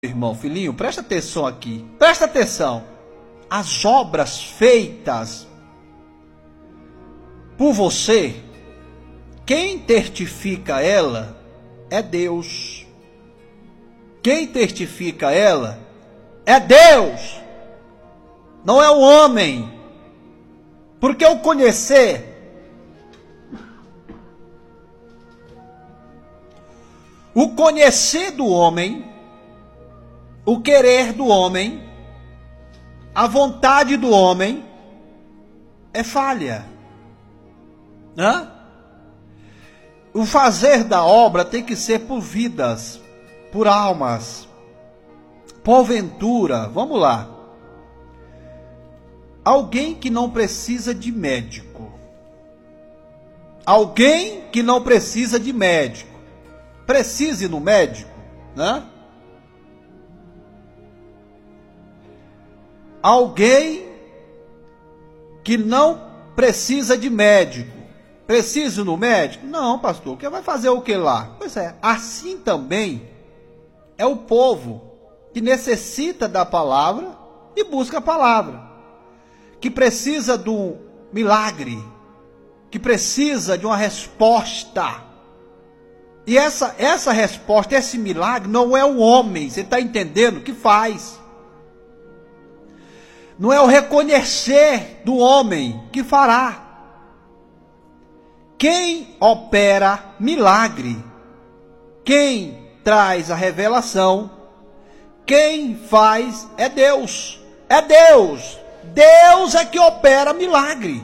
Irmão, filhinho, presta atenção aqui. Presta atenção. As obras feitas por você, quem testifica ela é Deus. Quem testifica ela é Deus. Não é o homem. Porque o conhecer do homem, o querer do homem, a vontade do homem é falha. O fazer da obra tem que ser por vidas, por almas, porventura, vamos lá. Alguém que não precisa de médico. Alguém que não precisa de médico. Precisa ir no médico, Alguém que não precisa de médico. Precisa ir no médico? Não, pastor, que vai fazer o que lá? Pois é, assim também é o povo que necessita da palavra e busca a palavra. Que precisa do milagre, que precisa de uma resposta. E essa resposta, esse milagre, não é o homem, você está entendendo, que faz. Não é o reconhecer do homem que fará. Quem opera milagre, quem traz a revelação, quem faz é Deus. É Deus. Deus é que opera milagre.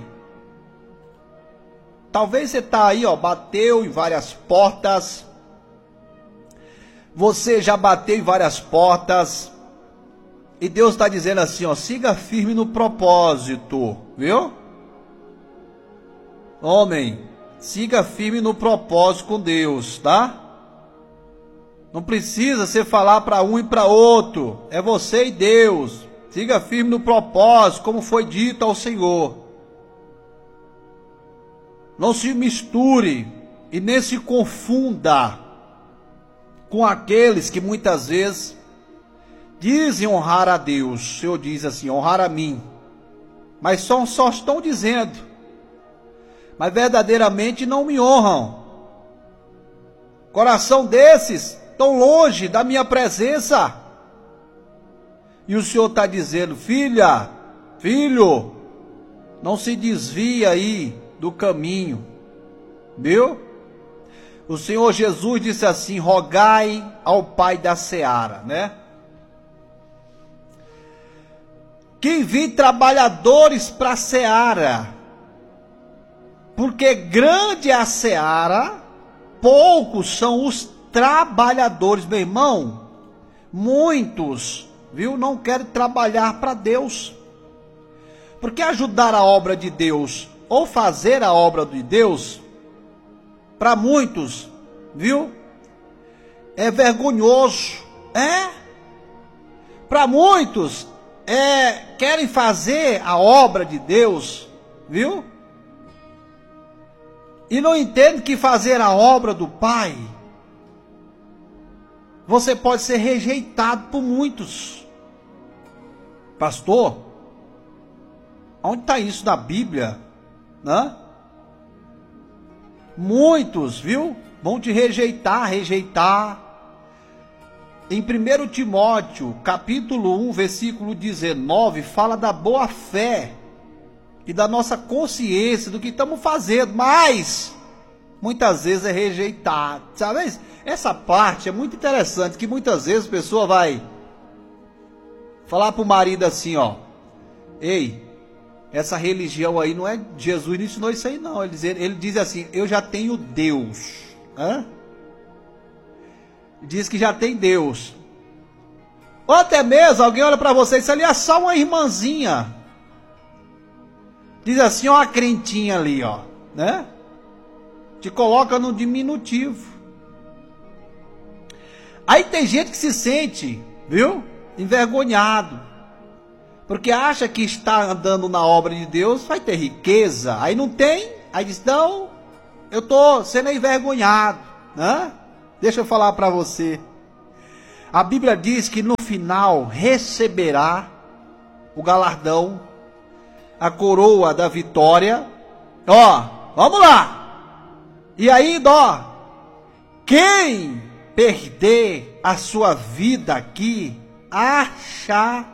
Talvez você está aí, bateu em várias portas. Você já bateu em várias portas. E Deus está dizendo assim, siga firme no propósito, viu? Homem, siga firme no propósito com Deus, tá? Não precisa você falar para um e para outro. É você e Deus. Siga firme no propósito, como foi dito ao Senhor. Não se misture e nem se confunda com aqueles que muitas vezes dizem honrar a Deus. O Senhor diz assim, honrar a mim. Mas só estão dizendo. Mas verdadeiramente não me honram. Coração desses tão longe da minha presença. E o Senhor está dizendo, filha, filho, não se desvia aí do caminho, viu? O Senhor Jesus disse assim, rogai ao Pai da seara, que envie trabalhadores para a seara, porque grande é a seara, poucos são os trabalhadores, meu irmão. Muitos, viu, não querem trabalhar para Deus, porque ajudar a obra de Deus ou fazer a obra de Deus, para muitos, viu, é vergonhoso, para muitos, querem fazer a obra de Deus, viu, e não entendem que fazer a obra do Pai, você pode ser rejeitado por muitos. Pastor, onde está isso na Bíblia? Muitos, viu, vão te rejeitar. Em 1 Timóteo, capítulo 1, versículo 19, fala da boa fé e da nossa consciência do que estamos fazendo, mas muitas vezes é rejeitado, sabe? Essa parte é muito interessante, que muitas vezes a pessoa vai falar para o marido assim, ei, essa religião aí não é, Jesus não ensinou isso aí não, ele diz assim, eu já tenho Deus, diz que já tem Deus, ou até mesmo alguém olha para você, isso ali é só uma irmãzinha, diz assim, a crentinha ali, te coloca no diminutivo, aí tem gente que se sente, viu, envergonhado, porque acha que está andando na obra de Deus, vai ter riqueza, aí não tem, aí diz, não, eu estou sendo envergonhado, Deixa eu falar para você, A Bíblia diz que no final receberá o galardão, a coroa da vitória. Ó, vamos lá. E ainda, ó, quem perder a sua vida aqui, achará.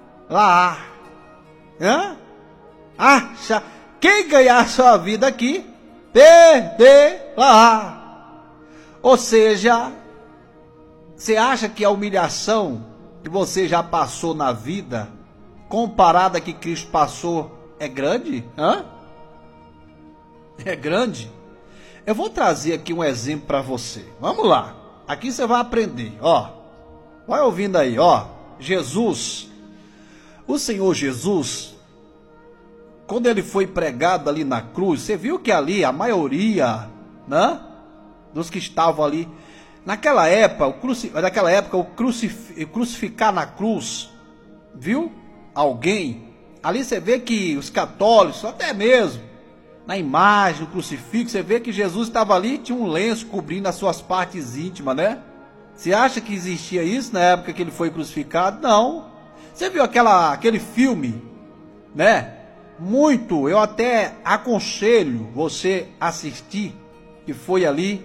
Quem ganhar a sua vida aqui, perderá. Ou seja, você acha que a humilhação que você já passou na vida, comparada a que Cristo passou, é grande? É grande? Eu vou trazer aqui um exemplo para você. Vamos lá. Aqui você vai aprender. Ó, vai ouvindo aí. Ó, Jesus, o Senhor Jesus, quando ele foi pregado ali na cruz, você viu que ali a maioria, né, dos que estavam ali naquela época, crucificar na cruz, viu? Alguém. Ali você vê que os católicos, até mesmo na imagem, no crucifixo, você vê que Jesus estava ali, tinha um lenço cobrindo as suas partes íntimas, né? Você acha que existia isso na época que ele foi crucificado? Não. Você viu aquele filme, né? Eu até aconselho você assistir, que foi ali,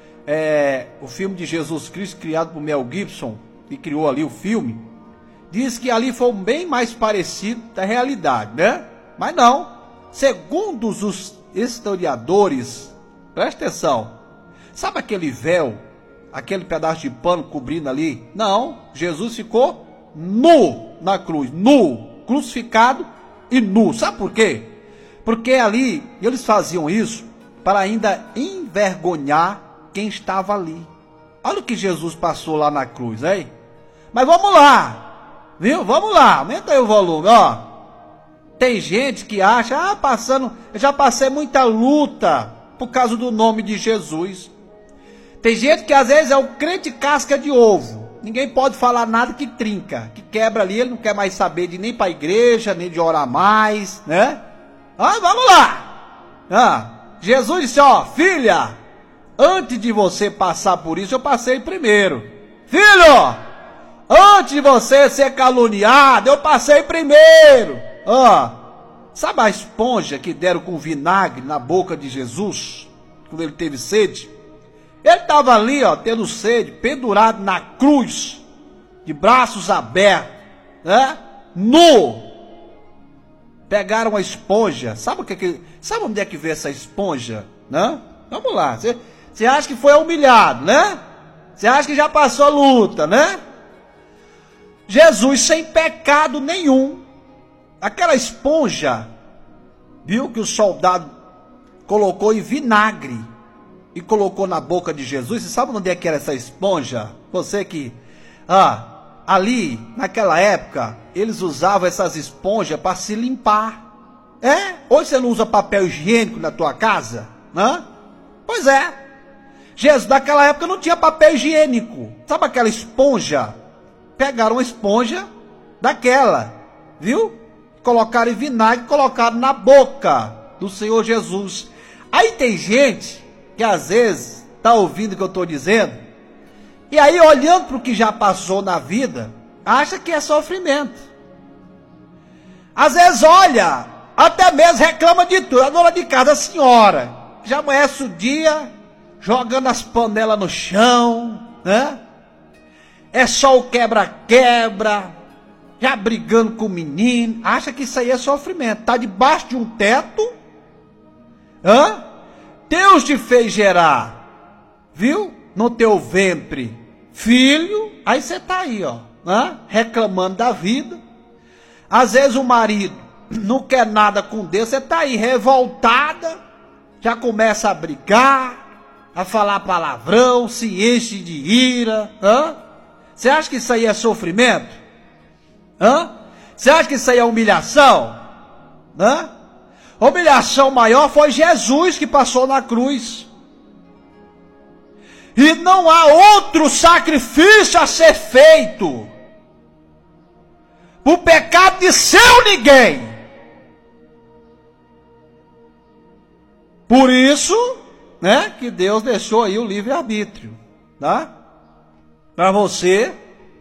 o filme de Jesus Cristo, criado por Mel Gibson, que criou ali o filme. Diz que ali foi bem mais parecido da realidade, né? Mas não. Segundo os historiadores, presta atenção, sabe aquele véu, aquele pedaço de pano cobrindo ali? Não, Jesus ficou nu na cruz, nu, crucificado e nu. Sabe por quê? Porque ali eles faziam isso para ainda envergonhar quem estava ali. Olha o que Jesus passou lá na cruz, hein? Mas vamos lá, viu? Vamos lá, aumenta aí o volume, ó. Tem gente que acha, eu já passei muita luta por causa do nome de Jesus. Tem gente que às vezes é o crente casca de ovo. Ninguém pode falar nada que trinca, que quebra ali, ele não quer mais saber de nem para a igreja, nem de orar mais, né? Vamos lá. Jesus disse, ó, filha, antes de você passar por isso, eu passei primeiro. Filho, antes de você ser caluniado, eu passei primeiro. Sabe a esponja que deram com vinagre na boca de Jesus, quando ele teve sede? Ele estava ali, ó, tendo sede, pendurado na cruz, de braços abertos, né? Nu. Pegaram a esponja. Sabe onde é que veio essa esponja, né? Vamos lá. Você acha que foi humilhado, né? Você acha que já passou luta, né? Jesus sem pecado nenhum. Aquela esponja, viu, que o soldado colocou em vinagre e colocou na boca de Jesus. Você sabe onde é que era essa esponja? Você que, ali, naquela época, eles usavam essas esponjas para se limpar. Hoje você não usa papel higiênico na tua casa, né? Pois é. Jesus, naquela época, não tinha papel higiênico. Sabe aquela esponja? Pegaram uma esponja daquela, viu? Colocaram em vinagre, colocaram na boca do Senhor Jesus. Aí tem gente que às vezes está ouvindo o que eu estou dizendo, e aí olhando para o que já passou na vida, acha que é sofrimento. Às vezes olha, até mesmo reclama de tudo. A dona de casa, a senhora, já amanhece o dia jogando as panelas no chão, né? É só o quebra-quebra, já brigando com o menino, acha que isso aí é sofrimento. Está debaixo de um teto, Deus te fez gerar, viu? No teu ventre, filho, aí você está aí, ó, reclamando da vida. Às vezes o marido não quer nada com Deus, você está aí revoltada, já começa a brigar, a falar palavrão, se enche de ira, Você acha que isso aí é sofrimento? Você acha que isso aí é humilhação? A humilhação maior foi Jesus que passou na cruz. E não há outro sacrifício a ser feito por pecado de seu ninguém. Por isso, né, que Deus deixou aí o livre-arbítrio, tá? Para você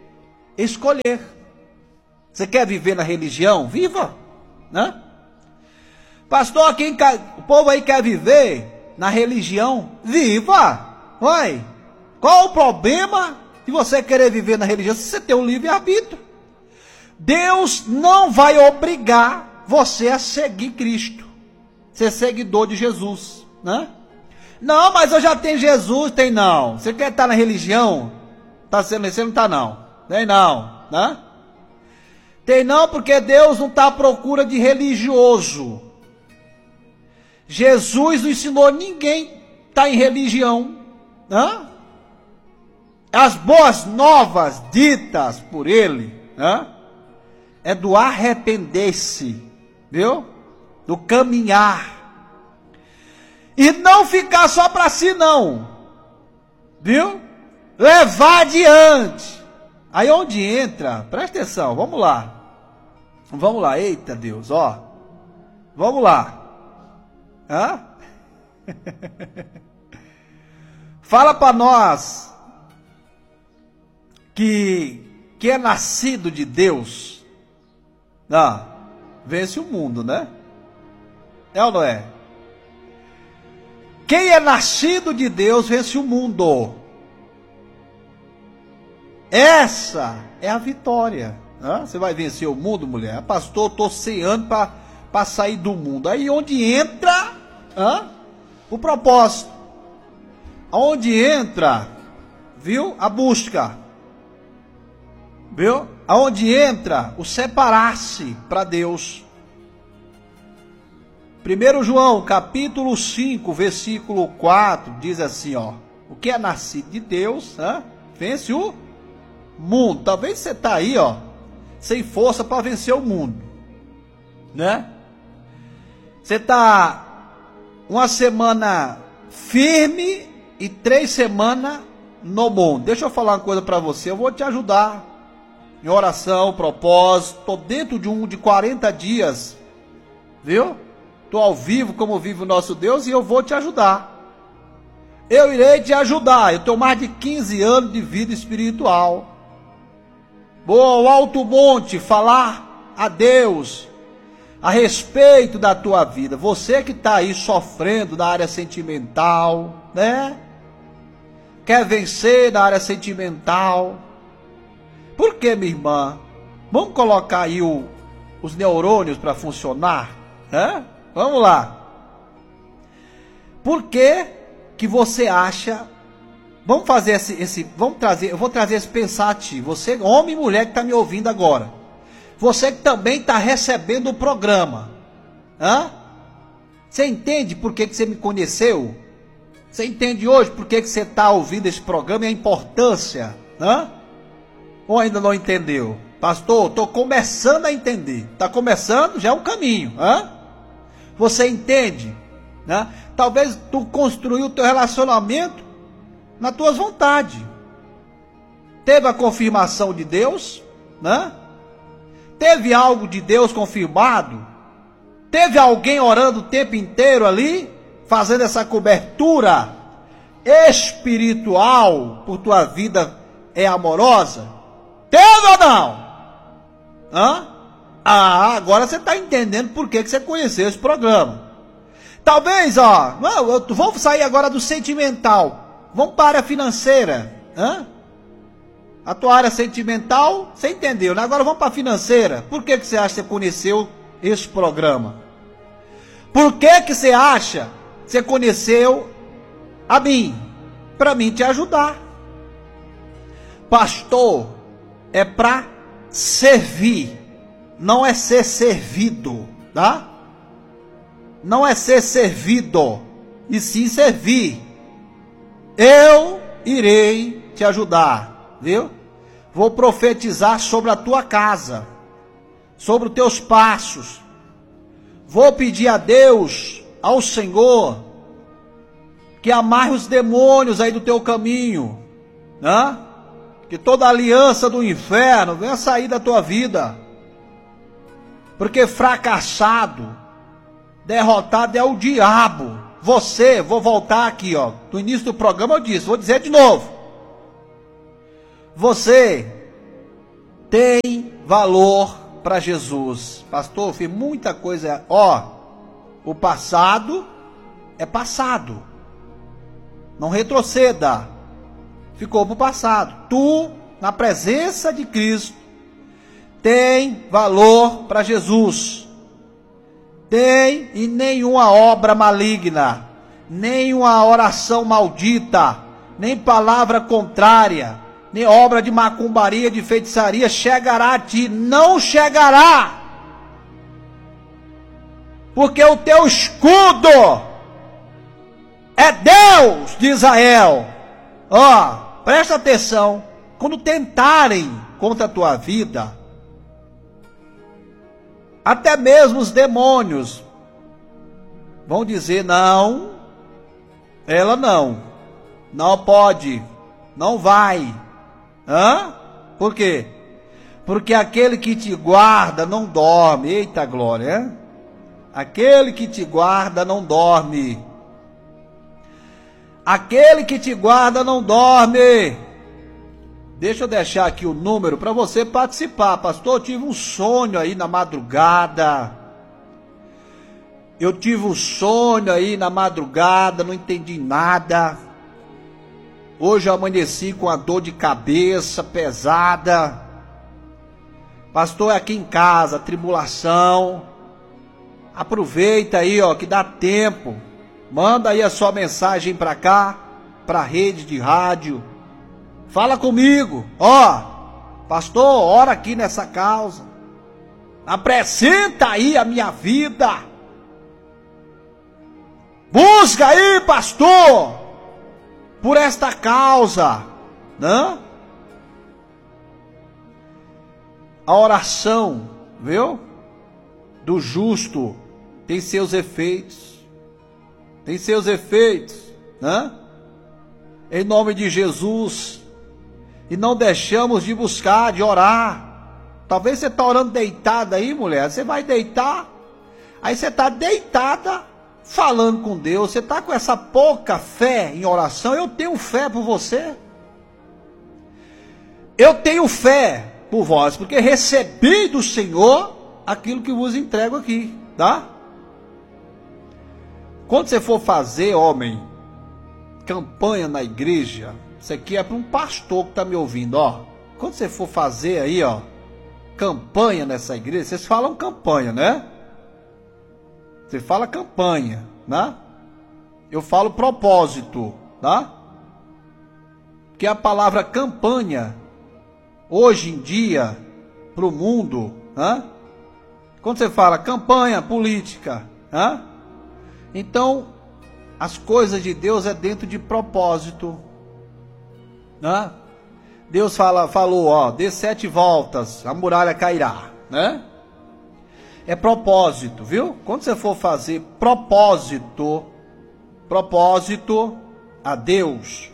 escolher. Você quer viver na religião? Viva, né? Pastor, o povo aí quer viver na religião? Viva! Vai! Qual o problema de você querer viver na religião se você tem um livre-arbítrio? Deus não vai obrigar você a seguir Cristo, ser seguidor de Jesus, né? Não, mas eu já tenho Jesus. Tem não. Você quer estar na religião? Você não está não. Tem não, né? Tem não, porque Deus não está à procura de religioso. Jesus não ensinou ninguém está em religião, né? As boas novas ditas por ele, né? É do arrepender-se, viu? Do caminhar. E não ficar só para si não, viu? Levar adiante. Aí onde entra, presta atenção, vamos lá, eita Deus, ó, vamos lá, hã? Fala para nós, que é nascido de Deus, vence o mundo, né? É ou não é? Quem é nascido de Deus vence o mundo. Essa é a vitória. Você vai vencer o mundo, mulher? Pastor, eu estou ceando para sair do mundo. Aí onde entra o propósito. Onde entra, viu? A busca. Viu? Aonde entra o separar-se para Deus. 1 João, capítulo 5, versículo 4, diz assim, ó. O que é nascido de Deus, vence o mundo. Talvez você está aí, ó, sem força para vencer o mundo, né? Você está uma semana firme e 3 semanas no mundo. Deixa eu falar uma coisa para você, eu vou te ajudar em oração, propósito. Estou dentro de 40 dias, viu? Estou ao vivo como vive o nosso Deus e eu vou te ajudar. Eu irei te ajudar. Eu tenho mais de 15 anos de vida espiritual. Vou ao alto monte falar a Deus a respeito da tua vida. Você que está aí sofrendo na área sentimental, né? Quer vencer na área sentimental. Por que, minha irmã? Vamos colocar aí os neurônios para funcionar, né? Vamos lá. Por que você acha? Vamos fazer eu vou trazer esse pensativo. Você, homem e mulher que está me ouvindo agora. Você que também está recebendo o programa. Você entende por que você me conheceu? Você entende hoje por que você está ouvindo esse programa e a importância? Ou ainda não entendeu? Pastor, estou começando a entender. Está começando, já é um caminho. Você entende? Talvez tu construiu o teu relacionamento nas tuas vontades. Teve a confirmação de Deus, Teve algo de Deus confirmado? Teve alguém orando o tempo inteiro ali, fazendo essa cobertura espiritual por tua vida amorosa? Teve ou não? Agora você está entendendo por que você conheceu esse programa. Talvez, vamos sair agora do sentimental. Vamos para a área financeira. A tua área sentimental, você entendeu, né? Agora vamos para a financeira. Por que você acha que você conheceu esse programa? Por que você acha que você conheceu a mim? Para mim te ajudar. Pastor, é para servir, não é ser servido, tá? Não é ser servido, e sim servir. Eu irei te ajudar, viu? Vou profetizar sobre a tua casa, sobre os teus passos. Vou pedir a Deus, ao Senhor, que amarre os demônios aí do teu caminho, que toda aliança do inferno venha sair da tua vida, porque fracassado, derrotado é o diabo. Vou voltar aqui, no início do programa eu disse, vou dizer de novo. Você tem valor para Jesus. Pastor, eu fiz muita coisa. O passado é passado. Não retroceda. Ficou para o passado. Tu, na presença de Cristo, tem valor para Jesus. Tem, e nenhuma obra maligna, nenhuma oração maldita, nem palavra contrária, nem obra de macumbaria, de feitiçaria chegará a ti. Não chegará. Porque o teu escudo é Deus de Israel. Presta atenção. Quando tentarem contra a tua vida, até mesmo os demônios vão dizer: não, ela não pode, não vai. Por quê? Porque aquele que te guarda não dorme. Eita glória, hein? Aquele que te guarda não dorme. Aquele que te guarda não dorme. Deixa eu deixar aqui o número para você participar. Pastor, eu tive um sonho aí na madrugada. Não entendi nada. Hoje eu amanheci com a dor de cabeça pesada. Pastor, é aqui em casa, tribulação. Aproveita aí, que dá tempo. Manda aí a sua mensagem para cá, para a rede de rádio. Fala comigo. Pastor, ora aqui nessa causa. Apresenta aí a minha vida. Busca aí, pastor, por esta causa, né? A oração, viu? Do justo tem seus efeitos. Né? Em nome de Jesus. E não deixamos de buscar, de orar. Talvez você está orando deitada aí, mulher. Você vai deitar. Aí você está deitada, falando com Deus. Você está com essa pouca fé em oração. Eu tenho fé por você. Eu tenho fé por vós, porque recebi do Senhor aquilo que vos entrego aqui, tá? Quando você for fazer, homem, campanha na igreja, isso aqui é para um pastor que está me ouvindo, Quando você for fazer aí, campanha nessa igreja, vocês falam campanha, né? Você fala campanha, né? Eu falo propósito, tá? Porque a palavra campanha, hoje em dia, para o mundo, né? Quando você fala campanha política, né? Então, as coisas de Deus é dentro de propósito, né? Deus falou, dê 7 voltas, a muralha cairá, né? É propósito, viu? Quando você for fazer propósito a Deus,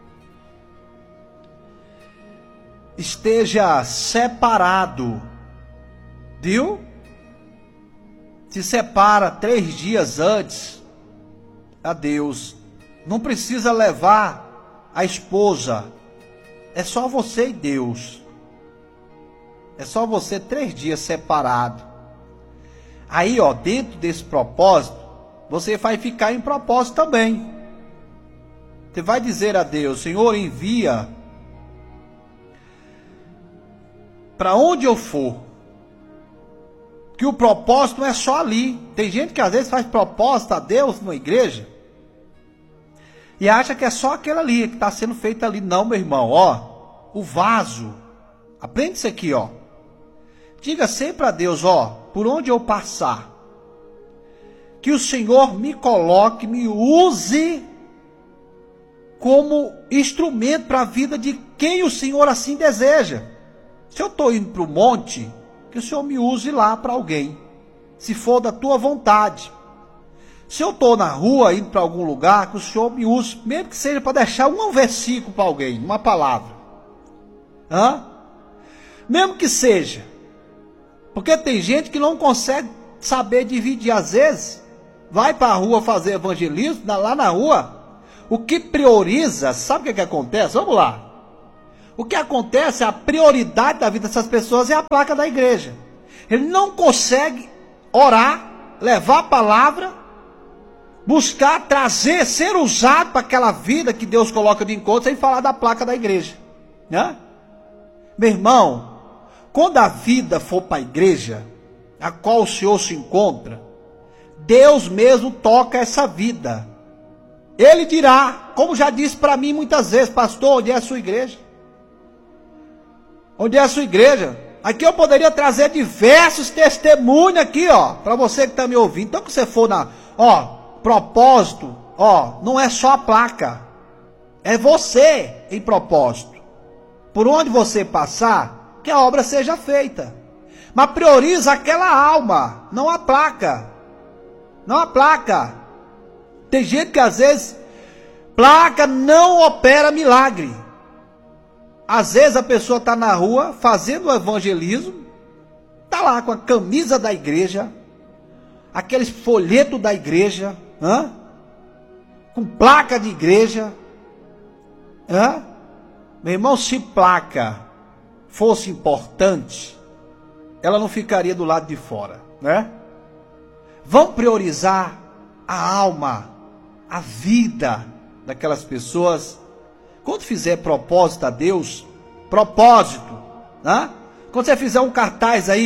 esteja separado, viu? Se separa 3 dias antes a Deus. Não precisa levar a esposa. É só você e Deus. É só você 3 dias separado. Aí, dentro desse propósito, você vai ficar em propósito também. Você vai dizer a Deus: Senhor, envia para onde eu for. Que o propósito não é só ali. Tem gente que às vezes faz propósito a Deus na igreja e acha que é só aquele ali que está sendo feito ali. Não, meu irmão, o vaso. Aprende isso aqui, Diga sempre a Deus, por onde eu passar, que o Senhor me coloque, me use como instrumento para a vida de quem o Senhor assim deseja. Se eu estou indo para o monte, que o Senhor me use lá para alguém, se for da tua vontade. Se eu estou na rua, indo para algum lugar, que o Senhor me use, mesmo que seja para deixar um versículo para alguém, uma palavra. Mesmo que seja. Porque tem gente que não consegue saber dividir. Às vezes, vai para a rua fazer evangelismo, lá na rua, o que prioriza, sabe o que acontece? Vamos lá. O que acontece, a prioridade da vida dessas pessoas é a placa da igreja. Ele não consegue orar, levar a palavra, buscar, trazer, ser usado para aquela vida que Deus coloca de encontro, sem falar da placa da igreja, né? Meu irmão, quando a vida for para a igreja, a qual o Senhor se encontra, Deus mesmo toca essa vida. Ele dirá, como já disse para mim muitas vezes: pastor, onde é a sua igreja? Onde é a sua igreja? Aqui eu poderia trazer diversos testemunhos aqui, ó, para você que está me ouvindo. Então, que você for na, propósito, não é só a placa, é você em propósito. Por onde você passar, que a obra seja feita. Mas prioriza aquela alma, não a placa. Não a placa. Tem gente que às vezes, placa não opera milagre. Às vezes a pessoa está na rua fazendo o evangelismo, está lá com a camisa da igreja, aqueles folhetos da igreja, com placa de igreja. Meu irmão, se placa fosse importante, ela não ficaria do lado de fora, né? Vamos priorizar a alma, a vida daquelas pessoas. Quando fizer propósito a Deus, propósito, né? Quando você fizer um cartaz aí,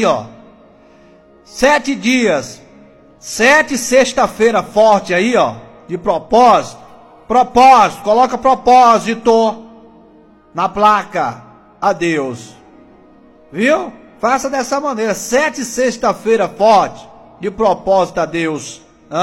7 dias, 7 sexta-feira forte aí, de propósito, coloca propósito na placa a Deus, viu? Faça dessa maneira, 7 sexta-feira forte, de propósito a Deus,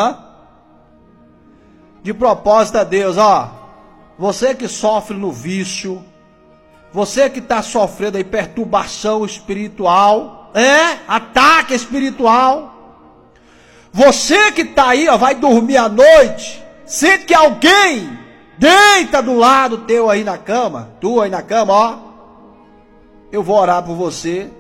de propósito a Deus, você que sofre no vício, você que está sofrendo aí perturbação espiritual, ataque espiritual, você que está aí, vai dormir à noite, sente que alguém deita do lado teu aí na cama, tu aí na cama, eu vou orar por você,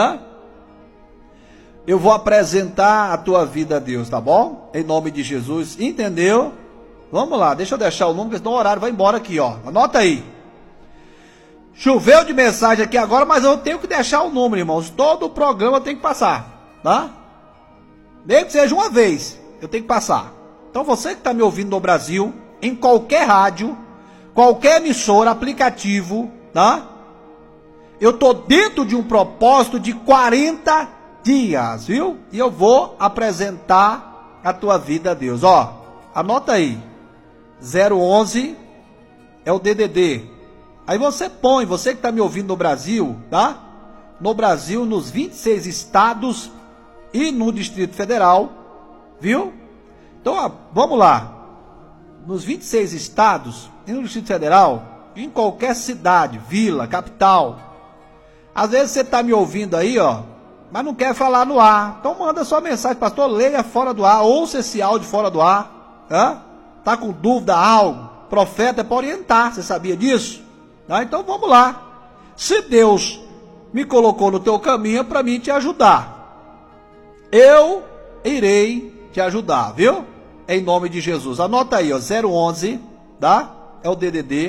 eu vou apresentar a tua vida a Deus, tá bom? Em nome de Jesus, entendeu? Vamos lá, deixa eu deixar o número, porque senão o horário vai embora aqui, anota aí. Choveu de mensagem aqui agora, mas eu tenho que deixar o número, irmãos. Todo o programa tem que passar, tá? Nem que seja uma vez, eu tenho que passar. Então você que está me ouvindo no Brasil, em qualquer rádio, qualquer emissora, aplicativo, tá? Eu estou dentro de um propósito de 40 dias, viu? E eu vou apresentar a tua vida a Deus. Anota aí. 011 é o DDD. Aí você põe, você que está me ouvindo no Brasil, tá? No Brasil, nos 26 estados e no Distrito Federal, viu? Então, vamos lá. Nos 26 estados e no Distrito Federal, em qualquer cidade, vila, capital. Às vezes você está me ouvindo aí, mas não quer falar no ar. Então manda sua mensagem, pastor, leia fora do ar, ouça esse áudio fora do ar. Tá com dúvida, algo? Profeta é para orientar, você sabia disso? Então vamos lá. Se Deus me colocou no teu caminho, é para mim te ajudar. Eu irei te ajudar, viu? Em nome de Jesus. Anota aí, 011, tá? É o DDD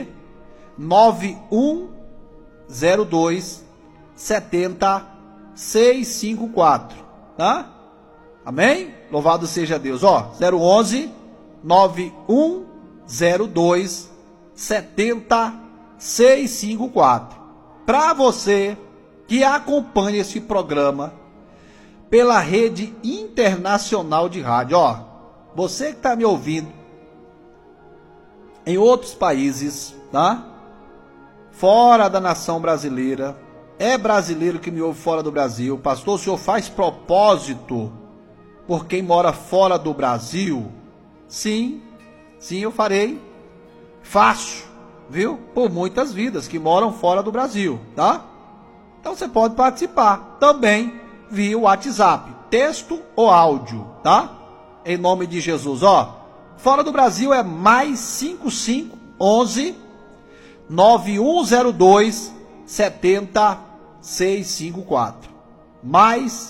9102 70 654, tá? Amém? Louvado seja Deus. 011 9102 70 654. Para você que acompanha esse programa pela rede internacional de rádio, você que está me ouvindo em outros países, tá? Fora da nação brasileira, é brasileiro que me ouve fora do Brasil. Pastor, o senhor faz propósito por quem mora fora do Brasil? Sim, eu farei. Faço, viu? Por muitas vidas que moram fora do Brasil, tá? Então você pode participar também via WhatsApp, texto ou áudio, tá? Em nome de Jesus, fora do Brasil é mais 5511 9102 70 654. Mais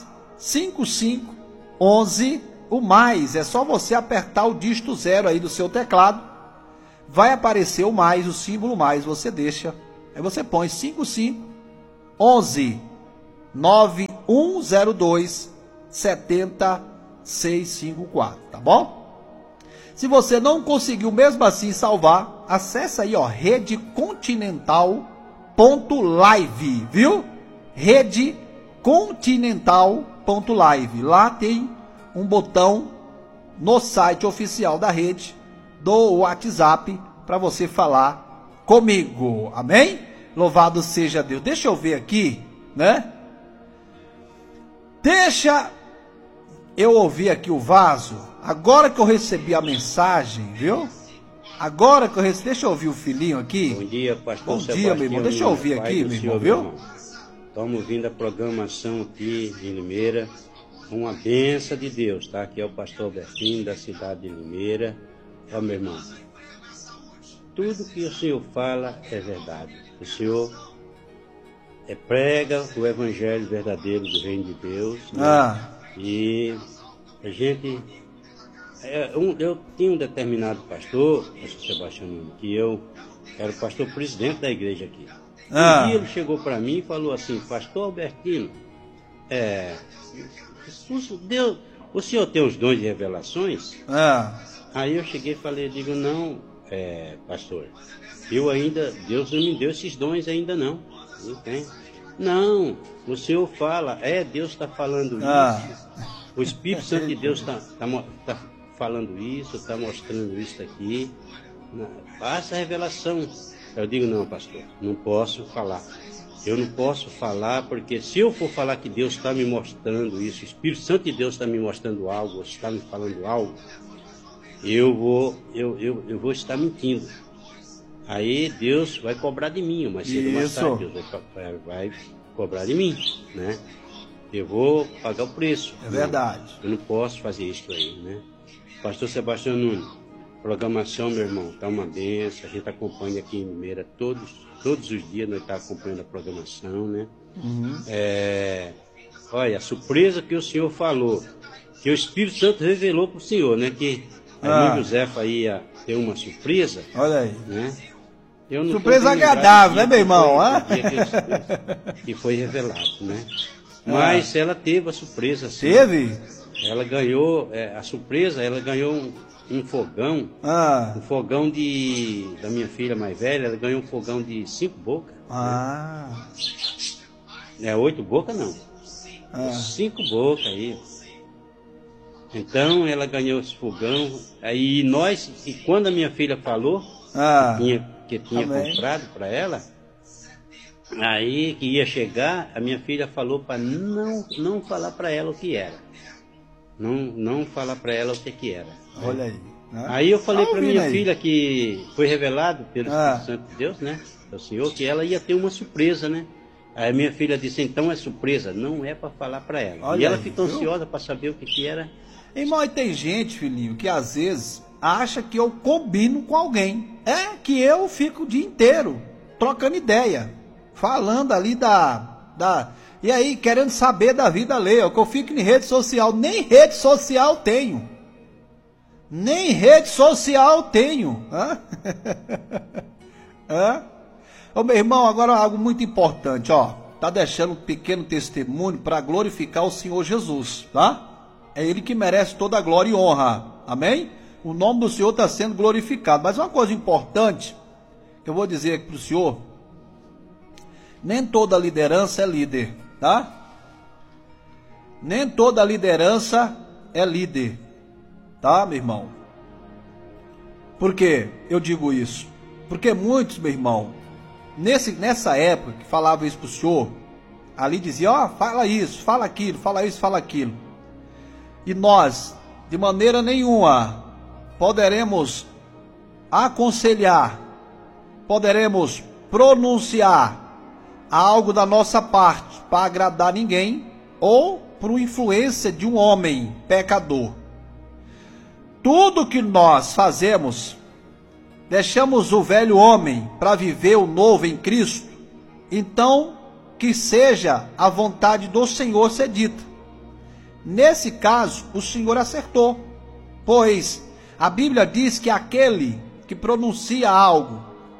5511, o mais é só você apertar o dígito 0 aí do seu teclado, vai aparecer o mais, o símbolo mais, você deixa Aí você põe 55 11 9102 70654, tá bom? Se você não conseguiu mesmo assim salvar, acessa aí, ó, redecontinental.live, viu? redecontinental.live. Lá tem um botão no site oficial da rede do WhatsApp para você falar comigo. Amém? Louvado seja Deus. Deixa eu ver aqui, né? Deixa eu ouvir aqui o vaso. Agora que eu recebi a mensagem, viu? Agora que eu recebi, deixa eu ouvir o filhinho aqui. Bom dia, pastor. Bom dia, meu irmão. Deixa eu ouvir aqui, meu irmão, viu? Estamos ouvindo a programação aqui em Limeira. Uma benção de Deus, tá? Aqui é o pastor Albertino, da cidade de Limeira. Ó, meu irmão, tudo que o Senhor fala é verdade. O Senhor prega o evangelho verdadeiro do reino de Deus, né? E a gente... eu tinha um determinado pastor Sebastião, que eu era o pastor presidente da igreja aqui. Um dia ele chegou para mim e falou assim: pastor Albertino, o senhor tem os dons de revelações? Aí eu cheguei e falei, digo, não, pastor, Deus não me deu esses dons ainda não tem. Não, o senhor fala, Deus está falando isso, o Espírito Santo de Deus está falando isso, está mostrando isso aqui, passa a revelação. Eu digo, não, pastor, não posso falar. Eu não posso falar, porque se eu for falar que Deus está me mostrando isso, o Espírito Santo de Deus está me mostrando algo, está me falando algo, eu vou estar mentindo. Aí Deus vai cobrar de mim, mas cedo ou mais tarde, Deus vai cobrar de mim, né? Eu vou pagar o preço. É verdade. Eu não posso fazer isso aí, né? Pastor Sebastião Nunes, programação, meu irmão, tá uma benção. A gente acompanha aqui em Limeira todos os dias, nós estamos acompanhando a programação, né? Olha, a surpresa que o senhor falou, que o Espírito Santo revelou para o senhor, né? Que a irmã Josefa ia ter uma surpresa. Olha aí. Né? Eu não surpresa agradável, né, meu irmão? Que foi revelado, né? Mas ela teve a surpresa. Sim. Teve? Ela ganhou, a surpresa, ela ganhou um fogão, um fogão da minha filha mais velha, ela ganhou um fogão de 5 bocas. Né? 8 bocas não, 5 bocas aí. Então ela ganhou esse fogão, aí e quando a minha filha falou que tinha comprado para ela, aí que ia chegar, a minha filha falou para não falar para ela o que era. Não falar para ela o que era. Olha aí. Aí eu falei para minha filha que foi revelado pelo Espírito Santo de Deus, né? Do Senhor, que ela ia ter uma surpresa, né? Aí minha filha disse, então é surpresa, não é para falar para ela. Olha e ela aí, ficou ansiosa para saber o que era. Irmão, e tem gente, filhinho, que às vezes acha que eu combino com alguém. Que eu fico o dia inteiro trocando ideia, falando ali e aí, querendo saber da vida alheia, que eu fico em rede social. Nem rede social tenho. Nem rede social tenho. Ô, meu irmão, agora algo muito importante, ó. Tá deixando um pequeno testemunho para glorificar o Senhor Jesus, tá? É Ele que merece toda a glória e honra. Amém? O nome do Senhor está sendo glorificado. Mas uma coisa importante que eu vou dizer aqui para o senhor: nem toda liderança é líder, tá? Nem toda liderança é líder, tá, meu irmão? Por que eu digo isso? Porque muitos, meu irmão, nessa época que falava isso para o senhor, ali dizia, fala isso, fala aquilo, fala isso, fala aquilo. E nós, de maneira nenhuma, poderemos aconselhar, poderemos pronunciar algo da nossa parte para agradar ninguém ou por influência de um homem pecador. Tudo que nós fazemos, deixamos o velho homem para viver o novo em Cristo, então que seja a vontade do Senhor ser dita. Nesse caso, o Senhor acertou, pois a Bíblia diz que aquele que pronuncia algo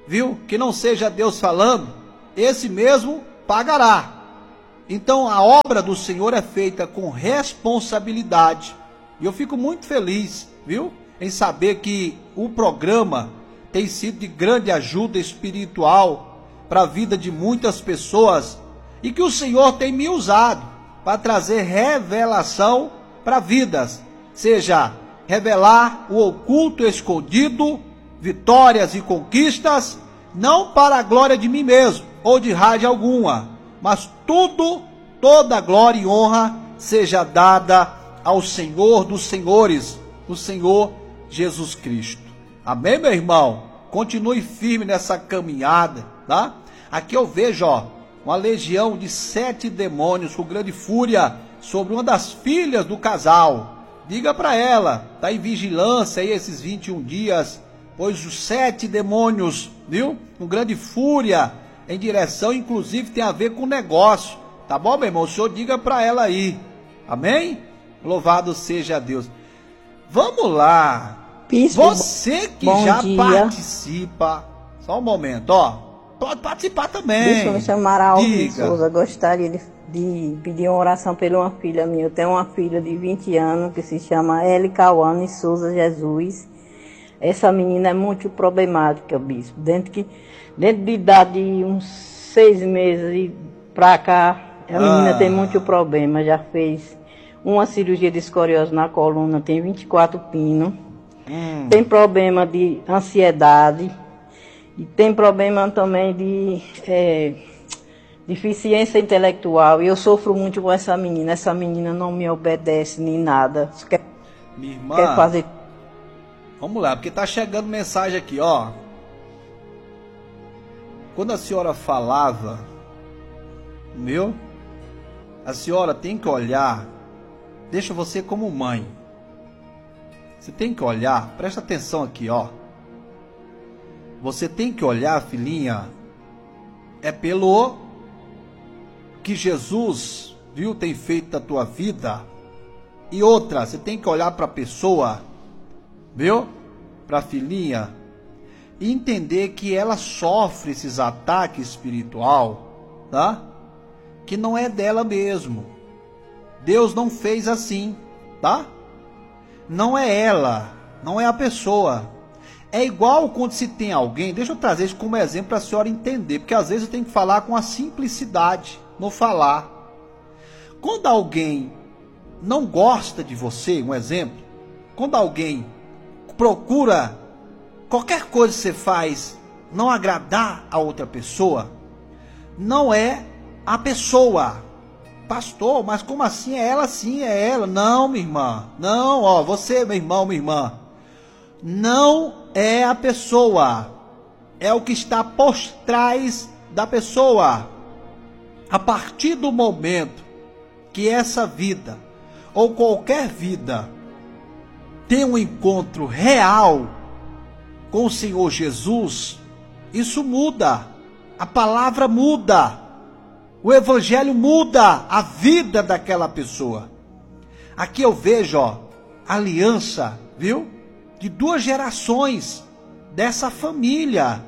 viu? Que não seja Deus falando, esse mesmo pagará. Então a obra do Senhor é feita com responsabilidade. E eu fico muito feliz, viu? Em saber que o programa tem sido de grande ajuda espiritual para a vida de muitas pessoas e que o Senhor tem me usado para trazer revelação para vidas, seja revelar o oculto escondido, vitórias e conquistas, não para a glória de mim mesmo ou de rádio alguma, mas toda glória e honra seja dada ao Senhor dos senhores, o Senhor Jesus Cristo. Amém, meu irmão? Continue firme nessa caminhada, tá? Aqui eu vejo, uma legião de 7 demônios com grande fúria sobre uma das filhas do casal. Diga para ela, tá em vigilância aí esses 21 dias, pois os 7 demônios, viu? Com grande fúria em direção, inclusive tem a ver com negócio. Tá bom, meu irmão? O senhor diga para ela aí. Amém? Louvado seja Deus. Vamos lá. Bispo, você que já dia. Participa, só um momento, pode participar também. Bispo, me chamaram Alvin Souza, gostaria de pedir uma oração pela uma filha minha. Eu tenho uma filha de 20 anos que se chama Eli Cauane Souza Jesus. Essa menina é muito problemática, bispo. Dentro de idade de uns 6 meses pra cá, a menina tem muito problema. Já fez uma cirurgia de escoliose na coluna, tem 24 pinos. Tem problema de ansiedade e tem problema também de deficiência intelectual. E eu sofro muito com essa menina. Essa menina não me obedece nem nada. Minha irmã, quer fazer... Vamos lá, porque tá chegando mensagem aqui, Quando a senhora falava, a senhora tem que olhar, deixa você como mãe. Você tem que olhar, presta atenção aqui, Você tem que olhar, filhinha, é pelo que Jesus, tem feito da tua vida. E outra, você tem que olhar para a pessoa, para a filhinha, e entender que ela sofre esses ataques espiritual, tá? Que não é dela mesmo. Deus não fez assim, tá? Não é ela, não é a pessoa. É igual quando se tem alguém, deixa eu trazer isso como exemplo para a senhora entender, porque às vezes eu tenho que falar com a simplicidade no falar. Quando alguém não gosta de você, um exemplo, quando alguém procura qualquer coisa que você faz não agradar a outra pessoa, não é a pessoa. Pastor, mas como assim? É ela sim, é ela. Não, minha irmã. Não, você, meu irmão, minha irmã. Não é a pessoa. É o que está por trás da pessoa. A partir do momento que essa vida, ou qualquer vida, tem um encontro real com o Senhor Jesus, isso muda. A palavra muda. O evangelho muda a vida daquela pessoa. Aqui eu vejo, aliança, de 2 gerações dessa família,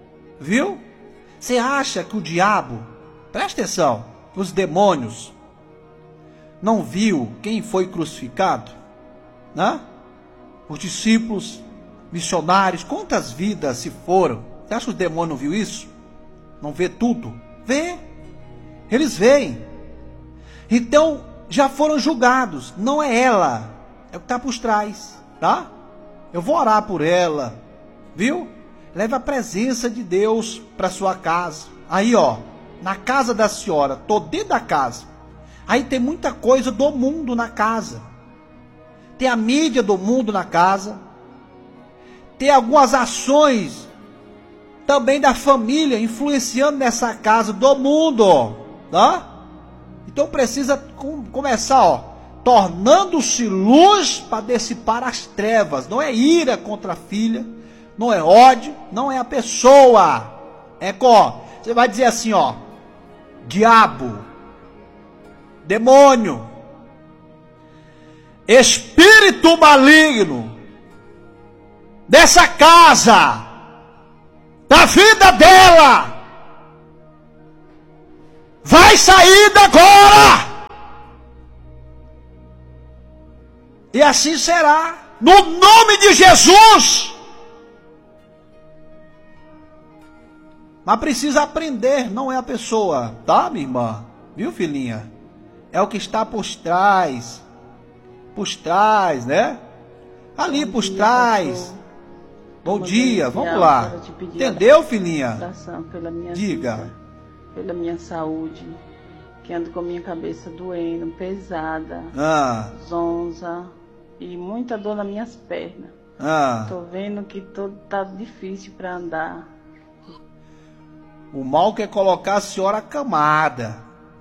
Você acha que o diabo, presta atenção, os demônios, não viu quem foi crucificado? Né? Os discípulos, missionários, quantas vidas se foram? Você acha que os demônios não viu isso? Não vê tudo? Vê. Eles veem. Então, já foram julgados. Não é ela. É o que está por trás. Tá? Eu vou orar por ela. Leve a presença de Deus para sua casa. Aí, na casa da senhora. Tô dentro da casa. Aí tem muita coisa do mundo na casa. Tem a mídia do mundo na casa. Tem algumas ações também da família influenciando nessa casa do mundo. Tá? Então precisa começar, tornando-se luz para dissipar as trevas. Não é ira contra a filha, não é ódio, não é a pessoa. Você vai dizer assim, diabo, demônio, espírito maligno dessa casa, da vida dela vai sair agora. E assim será, no nome de Jesus. Mas precisa aprender, não é a pessoa, tá, minha irmã? Viu, filhinha? É o que está por trás, né? Ali por trás. Bom dia, vamos lá. Entendeu, filhinha? Pela minha Diga. Vida, pela minha saúde, que ando com a minha cabeça doendo, pesada, zonza e muita dor nas minhas pernas. Tô vendo que tá difícil para andar. O mal quer colocar a senhora acamada.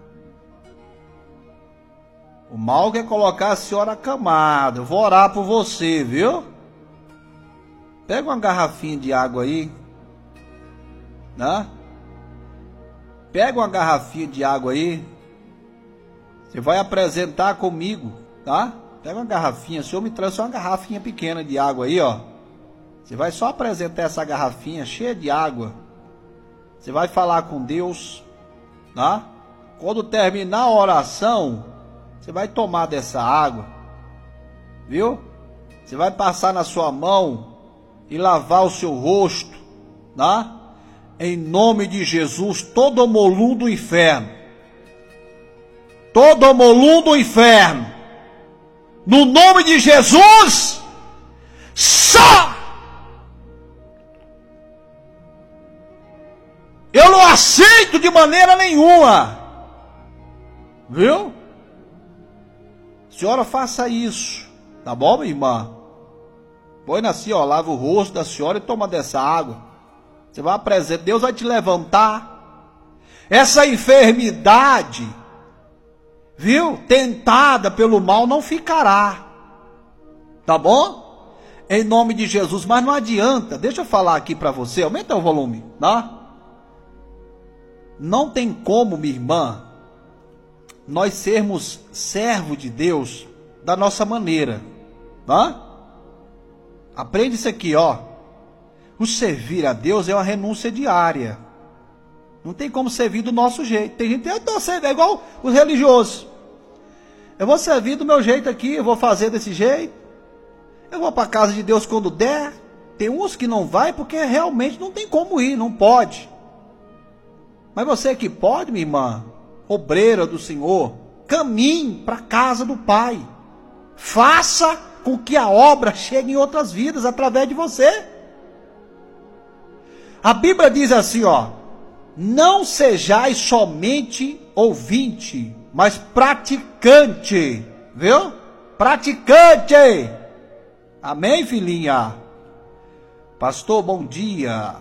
O mal quer colocar a senhora acamada. Eu vou orar por você, viu? Pega uma garrafinha de água aí, né? Pega uma garrafinha de água aí. Você vai apresentar comigo, tá? Pega uma garrafinha. O senhor me trouxe uma garrafinha pequena de água aí, ó. Você vai só apresentar essa garrafinha cheia de água. Você vai falar com Deus, tá? Quando terminar a oração, você vai tomar dessa água, viu? Você vai passar na sua mão e lavar o seu rosto, tá? Em nome de Jesus, todo molum do inferno, todo molum do inferno, no nome de Jesus, só! Eu não aceito de maneira nenhuma, viu? Senhora, faça isso, tá bom, minha irmã? Põe assim, ó, lava o rosto da senhora e toma dessa água. Você vai apresentar, Deus vai te levantar. Essa enfermidade, viu? Tentada pelo mal não ficará. Tá bom? Em nome de Jesus. Mas não adianta, deixa eu falar aqui para você, aumenta o volume, tá? Não tem como, minha irmã, nós sermos servos de Deus da nossa maneira, tá? Aprende isso aqui, ó. O servir a Deus é uma renúncia diária. Não tem como servir do nosso jeito. Tem gente que é igual os religiosos. Eu vou servir do meu jeito aqui, eu vou fazer desse jeito. Eu vou para a casa de Deus quando der. Tem uns que não vai porque realmente não tem como ir, não pode. Mas você que pode, minha irmã, obreira do Senhor, caminhe para a casa do Pai. Faça com que a obra chegue em outras vidas através de você. A Bíblia diz assim, ó: não sejais somente ouvinte, mas praticante, viu? Praticante. Amém, filhinha? Pastor, bom dia.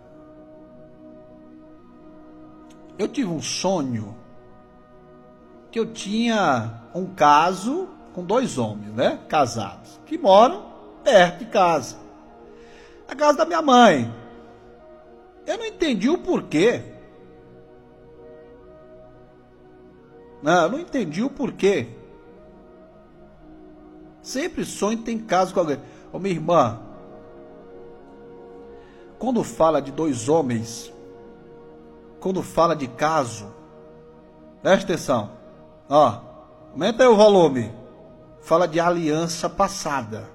Eu tive um sonho que eu tinha um caso com 2 homens, né? Casados, que moram perto de casa. A casa da minha mãe. Eu não entendi o porquê. Não, eu não entendi o porquê. Sempre sonho tem caso com alguém. Ô, minha irmã, quando fala de 2 homens, quando fala de caso, presta atenção, ó, aumenta aí o volume. Fala de aliança passada.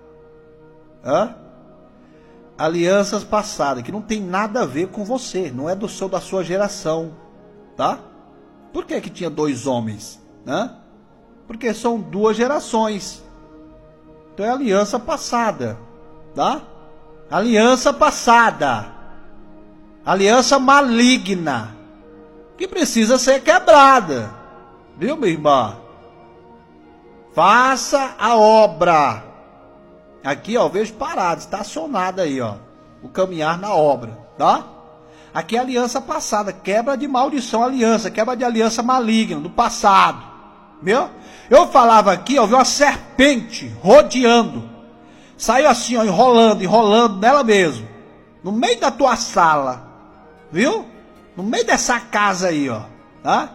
Alianças passadas, que não tem nada a ver com você, não é da sua geração, tá? Por que tinha 2 homens, né? Porque são 2 gerações. Então é aliança passada, tá? Aliança passada. Aliança maligna, que precisa ser quebrada. Viu, minha irmã? Faça a obra. Aqui, ó, eu vejo parado, estacionado aí, ó, o caminhar na obra, tá? Aqui é aliança passada, quebra de maldição, aliança, quebra de aliança maligna, do passado, viu? Eu falava aqui, ó, vi uma serpente rodeando, saiu assim, ó, enrolando nela mesmo, no meio da tua sala, viu? No meio dessa casa aí, ó, tá?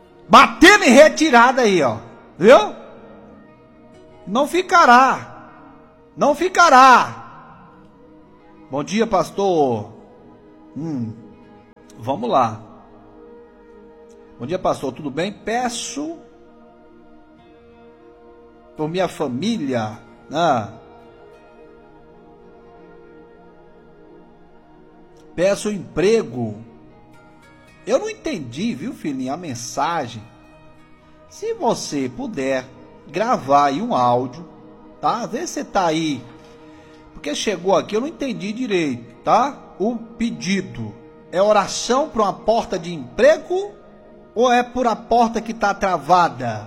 Batendo em retirada aí, ó, viu? Não ficará. Não ficará. Bom dia, pastor. Vamos lá. Bom dia, pastor, tudo bem? Peço por minha família, peço emprego. Eu não entendi, viu, filhinho, a mensagem. Se você puder gravar aí um áudio, tá? Vê se você tá aí, porque chegou aqui, eu não entendi direito, tá? O pedido é oração para uma porta de emprego ou é por a porta que tá travada?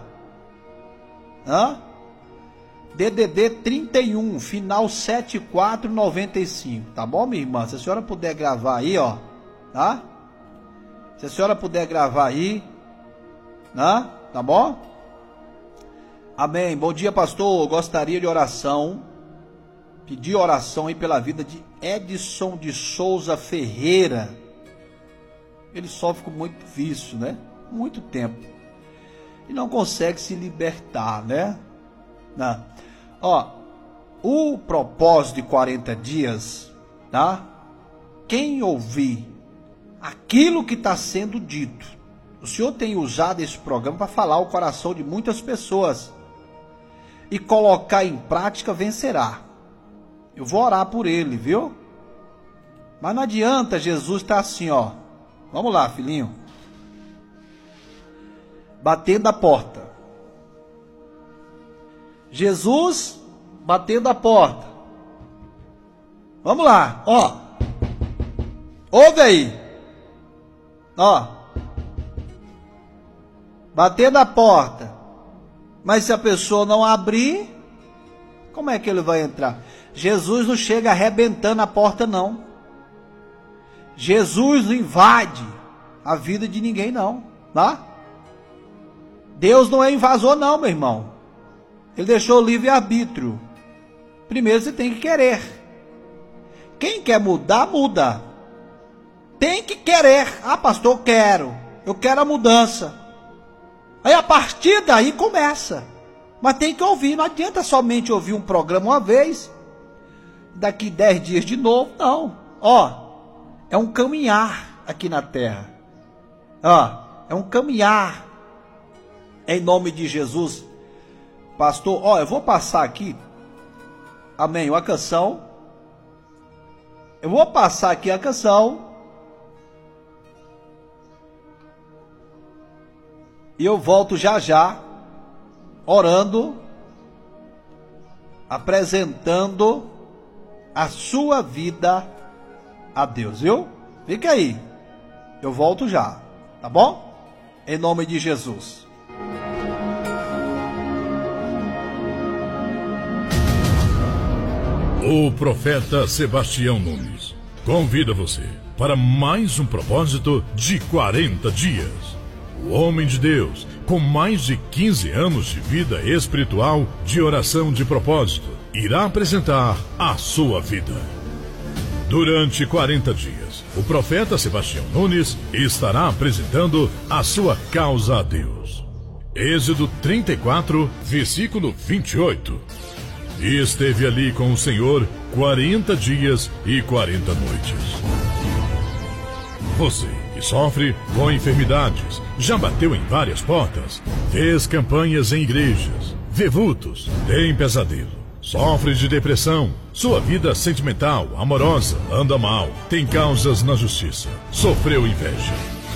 DDD 31, final 7495, tá bom, minha irmã? Se a senhora puder gravar aí, ó, tá? Se a senhora puder gravar aí, tá bom? Amém. Bom dia, pastor. Gostaria de oração, pedir oração aí pela vida de Edson de Souza Ferreira. Ele sofre com muito vício, né? Muito tempo. E não consegue se libertar, né? O propósito de 40 dias, tá? Quem ouvir aquilo que está sendo dito, o Senhor tem usado esse programa para falar o coração de muitas pessoas e colocar em prática, vencerá. Eu vou orar por ele, viu? Mas não adianta, Jesus está assim, ó. Vamos lá, filhinho. Batendo a porta. Jesus batendo a porta. Vamos lá, ó. Ouve aí. Ó. Batendo a porta. Mas se a pessoa não abrir, como é que ele vai entrar? Jesus não chega arrebentando a porta, não. Jesus não invade a vida de ninguém, não, tá? Deus não é invasor, não, meu irmão. Ele deixou o livre-arbítrio. Primeiro você tem que querer. Quem quer mudar, muda. Tem que querer. Ah, pastor, eu quero. Eu quero a mudança. Aí a partir daí começa. Mas tem que ouvir. Não adianta somente ouvir um programa uma vez. Daqui 10 dias de novo. Não. Ó, é um caminhar aqui na terra. Ó, é um caminhar. Em nome de Jesus. Pastor, ó, eu vou passar aqui. Amém. Uma canção. Eu vou passar aqui a canção. E eu volto já já, orando, apresentando a sua vida a Deus, viu? Fica aí. Eu volto já, tá bom? Em nome de Jesus. O profeta Sebastião Nunes convida você para mais um propósito de 40 dias. O homem de Deus, com mais de 15 anos de vida espiritual, de oração de propósito, irá apresentar a sua vida. Durante 40 dias, o profeta Sebastião Nunes estará apresentando a sua causa a Deus. Êxodo 34, versículo 28. E esteve ali com o Senhor 40 dias e 40 noites. Você que sofre com enfermidades, já bateu em várias portas, fez campanhas em igrejas, vê vultos, tem pesadelo, sofre de depressão, sua vida sentimental, amorosa, anda mal, tem causas na justiça, sofreu inveja.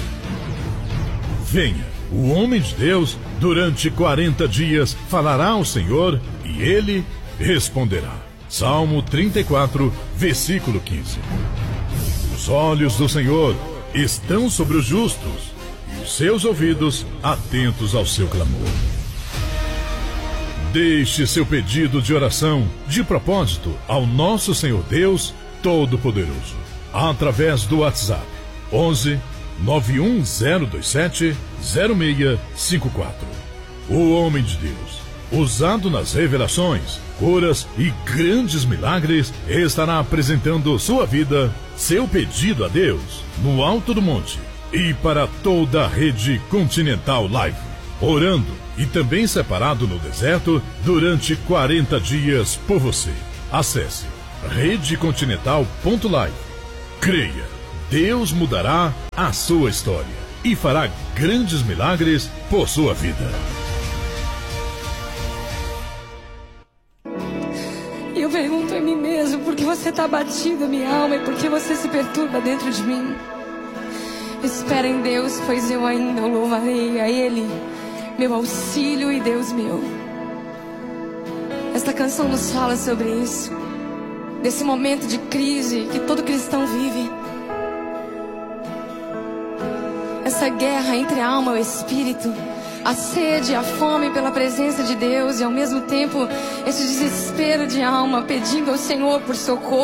Venha, o homem de Deus, durante 40 dias, falará ao Senhor e ele responderá. Salmo 34, versículo 15. Os olhos do Senhor estão sobre os justos e os seus ouvidos atentos ao seu clamor. Deixe seu pedido de oração, de propósito, ao nosso Senhor Deus Todo-Poderoso, através do WhatsApp 11 91027 0654. O homem de Deus, usado nas revelações, curas e grandes milagres, estará apresentando sua vida, seu pedido a Deus, no alto do monte e para toda a rede Continental Live, orando e também separado no deserto durante 40 dias por você. Acesse redecontinental.live. Creia, Deus mudará a sua história e fará grandes milagres por sua vida. E eu pergunto em mim mesmo, por que você está abatido, minha alma, e por que você se perturba dentro de mim? Espera em Deus, pois eu ainda o louvarei a Ele, meu auxílio e Deus meu. Esta canção nos fala sobre isso, desse momento de crise que todo cristão vive. Essa guerra entre a alma e o espírito, a sede, a fome pela presença de Deus e ao mesmo tempo esse desespero de alma pedindo ao Senhor por socorro.